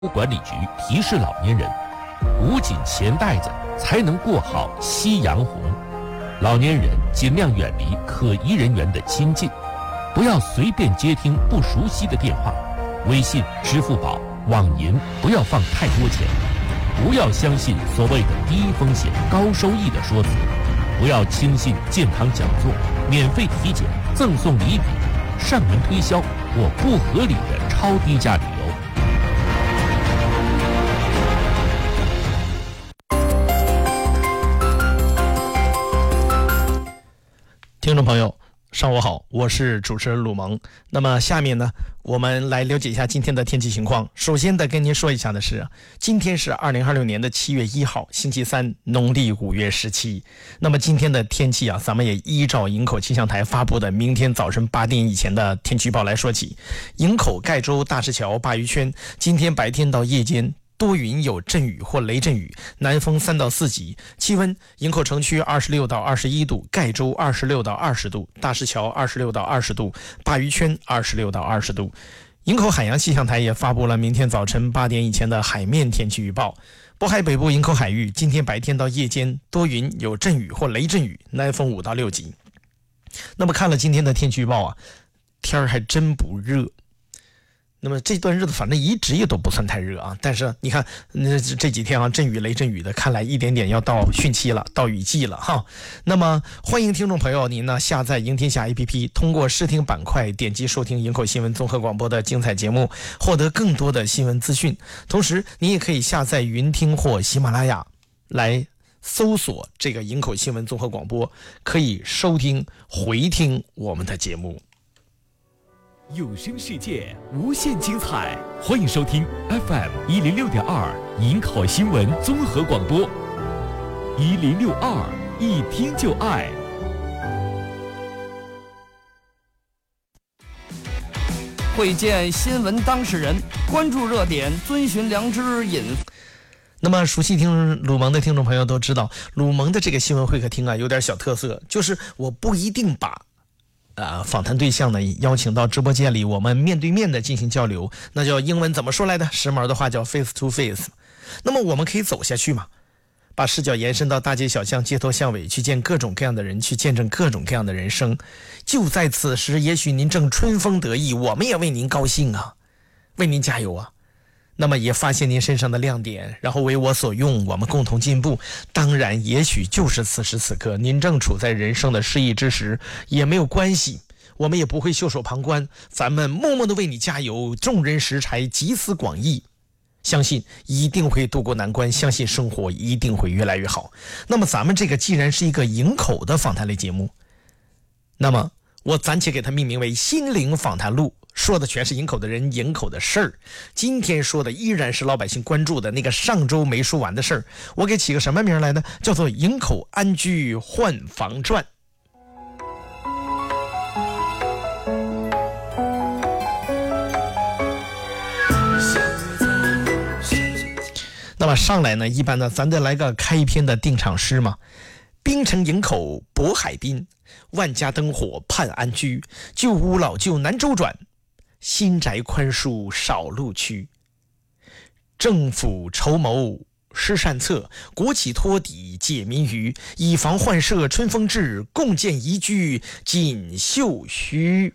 管理局提示老年人，捂紧钱袋子才能过好夕阳红。老年人尽量远离可疑人员的亲近，不要随便接听不熟悉的电话。微信、支付宝、网银不要放太多钱，不要相信所谓的低风险高收益的说辞，不要轻信健康讲座、免费体检、赠送礼品、上门推销或不合理的超低价旅游。 听众朋友，上午好，我是主持人鲁蒙。那么下面呢，我们来了解一下今天的天气情况。首先得跟您说一下的是，今天是2026年的7月1号，星期三，农历5月17。那么今天的天气啊，咱们也依照营口气象台发布的明天早晨8点以前的天气预报来说起。营口、盖州、大石桥、鲅鱼圈，今天白天到夜间多云有阵雨或雷阵雨，南风3到4级，气温营口城区26到21度，盖州26到20度，大石桥26到20度，鲅鱼圈26到20度。营口海洋气象台也发布了明天早晨8点以前的海面天气预报。渤海北部营口海域今天白天到夜间多云有阵雨或雷阵雨，南风5到6级。那么看了今天的天气预报啊，天儿还真不热。那么这段日子反正一直也都不算太热啊，但是你看这几天啊，阵雨雷阵雨的，看来一点点要到汛期了，到雨季了哈。那么欢迎听众朋友您呢下载赢天下 APP， 通过视听板块点击收听营口新闻综合广播的精彩节目，获得更多的新闻资讯。同时你也可以下载云听或喜马拉雅来搜索这个营口新闻综合广播，可以收听回听我们的节目。 有声世界无限精彩，欢迎收听 FM106.2 营口新闻综合广播，1062一听就爱。 会见新闻当事人，关注热点，遵循良知那么熟悉听鲁蒙的听众朋友都知道，鲁蒙的这个新闻会客厅啊有点小特色，就是我不一定把访谈对象呢邀请到直播间里，我们面对面的进行交流，那叫英文怎么说来的？时髦的话叫 face to face。那么我们可以走下去嘛，把视角延伸到大街小巷、街头巷尾，去见各种各样的人，去见证各种各样的人生。就在此时，也许您正春风得意，我们也为您高兴啊，为您加油啊。那么也发现您身上的亮点，然后为我所用，我们共同进步。当然也许就是此时此刻您正处在人生的失意之时，也没有关系，我们也不会袖手旁观，咱们默默的为你加油，众人拾柴，集思广益，相信一定会渡过难关，相信生活一定会越来越好。那么咱们这个既然是一个营口的访谈类节目，那么我暂且给它命名为心灵访谈录，说的全是营口的人，营口的事儿。今天说的依然是老百姓关注的那个上周没说完的事儿，我给起个什么名来呢？叫做营口安居换房传。那么上来呢，一般呢咱得来个开篇的定场诗嘛。滨城营口渤海滨，万家灯火盼安居，旧屋老旧难周转，新宅宽恕少路区。政府筹谋施善策，国企托底解民余，以房换舍春风至，共建宜居锦绣墟。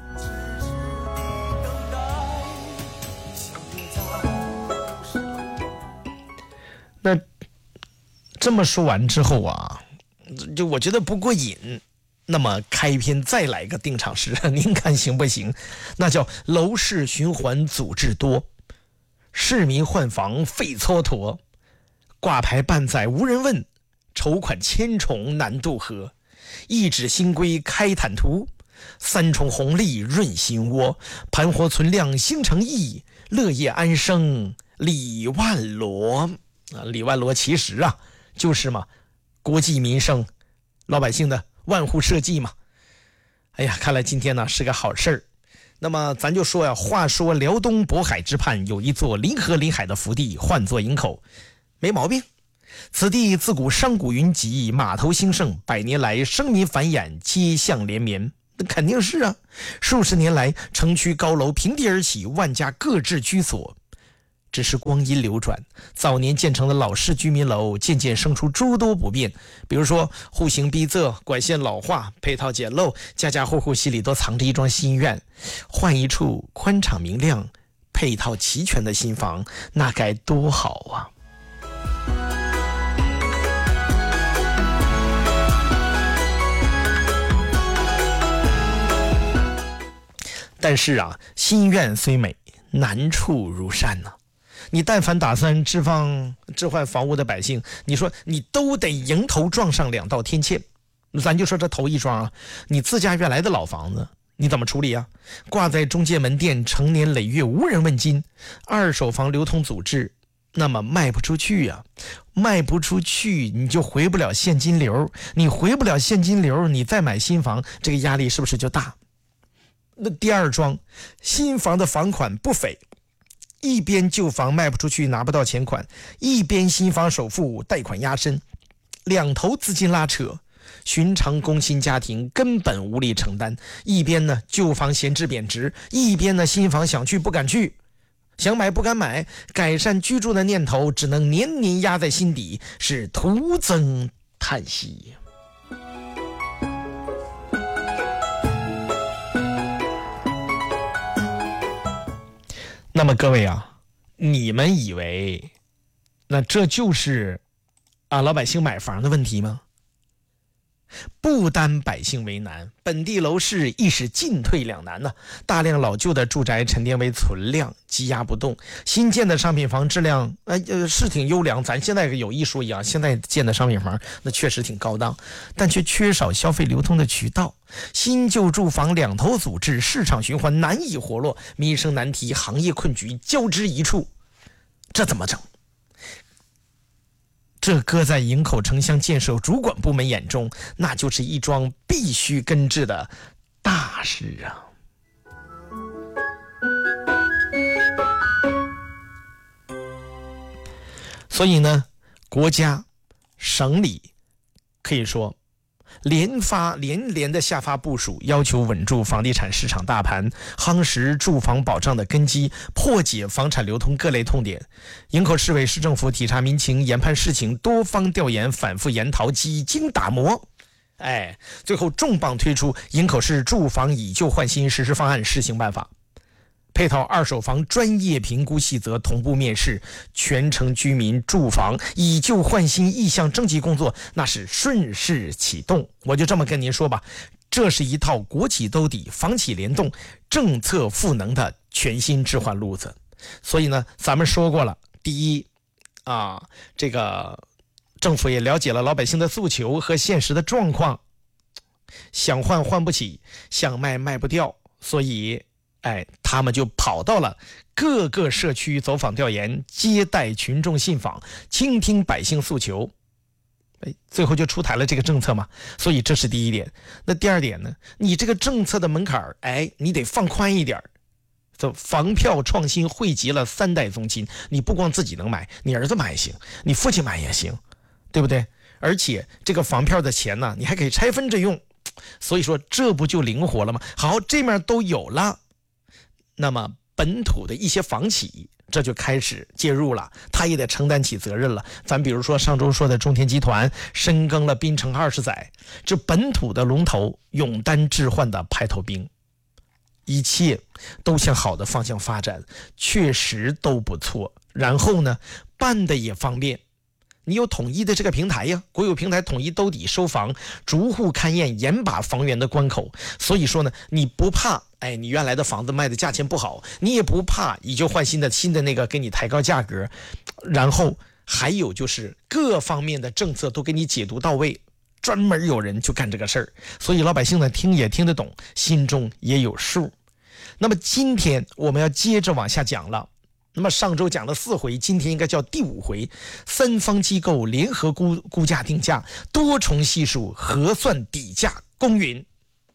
那这么说完之后啊，就我觉得不过瘾，那么开篇再来个定场诗，您看行不行？那叫楼市循环阻滞多，市民换房费蹉跎，挂牌半载无人问，筹款千重难渡河。一纸新规开坦途，三重红利润心窝，盘活存量兴诚意，乐业安生李万罗。李万罗其实啊就是嘛国计民生，老百姓的万户社稷嘛。哎呀，看来今天呢是个好事儿。那么咱就说呀，话说辽东渤海之畔有一座临河临海的福地，唤作营口，没毛病。此地自古商贾云集，码头兴盛，百年来生民繁衍，街巷连绵。那肯定是啊，数十年来城区高楼平地而起，万家各置居所。 只是光阴流转，早年建成的老式居民楼渐渐生出诸多不便，比如说户型逼仄、管线老化、配套简陋，家家户户心里都藏着一桩心愿，换一处宽敞明亮、配套齐全的新房，那该多好啊！但是啊，心愿虽美，难处如山呐。你但凡打算置换房屋的百姓，你说你都得迎头撞上2道天堑。咱就说这头一桩啊，你自家原来的老房子你怎么处理啊？挂在中介门店成年累月无人问津，二手房流通阻滞，那么卖不出去啊，卖不出去你就回不了现金流，你回不了现金流，你再买新房，这个压力是不是就大？那第二桩，新房的房款不菲，一边旧房卖不出去拿不到钱款，一边新房首付贷款压身，两头资金拉扯，寻常工薪家庭根本无力承担。一边呢旧房闲置贬值，一边呢新房想去不敢去，想买不敢买，改善居住的念头只能年年压在心底，是徒增叹息。那么各位啊，你们以为那这就是老百姓买房的问题吗？不单百姓为难，本地楼市亦是进退两难呢。大量老旧的住宅沉淀为存量，积压不动。新建的商品房质量是挺优良，咱现在有一说一啊，现在建的商品房那确实挺高档，但却缺少消费流通的渠道。新旧住房两头阻滞，市场循环难以活络，民生难题、行业困局交织一处，这怎么整？这搁在营口城乡建设主管部门眼中，那就是一桩必须根治的大事啊！所以呢，国家、省里可以说连连的下发部署，要求稳住房地产市场大盘，夯实住房保障的根基，破解房产流通各类痛点。营口市委市政府体察民情，研判事情，多方调研，反复研讨，几经打磨，最后重磅推出营口市住房以旧换新实施方案施行办法。配套二手房专业评估细则同步面世，全城居民住房以旧换新意向征集工作那是顺势启动。我就这么跟您说吧，这是一套国企兜底、房企联动、政策赋能的全新置换路子。所以呢，咱们说过了，第一这个政府也了解了老百姓的诉求和现实的状况，想换换不起，想卖卖不掉，所以他们就跑到了各个社区走访调研，接待群众信访，倾听百姓诉求，最后就出台了这个政策嘛。所以这是第一点。那第二点呢，你这个政策的门槛你得放宽一点。房票创新汇集了3代宗亲，你不光自己能买，你儿子买也行，你父亲买也行，对不对？而且这个房票的钱呢，你还可以拆分着用，所以说这不就灵活了吗？好，这面都有了，那么本土的一些房企这就开始介入了，他也得承担起责任了。咱比如说上周说的中天集团深耕了滨城20载，这本土的龙头勇担置换的排头兵，一切都向好的方向发展，确实都不错。然后呢，办的也方便，你有统一的这个平台呀，国有平台统一兜底收房，逐户勘验，严把房源的关口。所以说呢，你不怕你原来的房子卖的价钱不好，你也不怕以旧换新的那个给你抬高价格。然后还有就是各方面的政策都给你解读到位，专门有人就干这个事儿，所以老百姓呢听也听得懂，心中也有数。那么今天我们要接着往下讲了。那么上周讲了4回，今天应该叫第5回。3方机构联合估价定价，多重系数核算底价公允。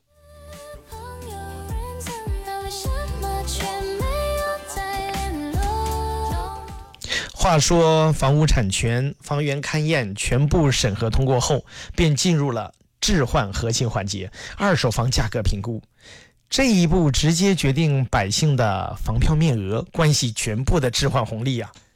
话说房屋产权、房源勘验全部审核通过后，便进入了置换核心环节，二手房价格评估。 这一步直接决定百姓的房票面额，关系全部的置换红利啊！